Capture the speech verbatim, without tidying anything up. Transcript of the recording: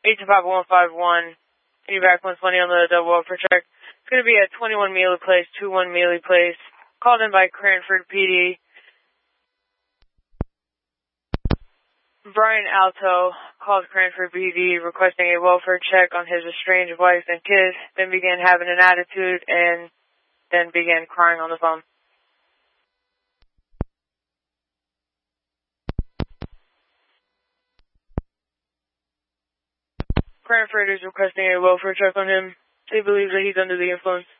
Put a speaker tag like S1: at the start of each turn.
S1: eight two five one five one. Can you back one twenty on the double welfare check? It's going to be at twenty-one Mealy Place, two one Mealy Place. Called in by Cranford P D. Brian Alto called Cranford P D requesting a welfare check on his estranged wife and kids, then began having an attitude and then began crying on the phone. Cranford is requesting a welfare check on him. They believe that he's under the influence.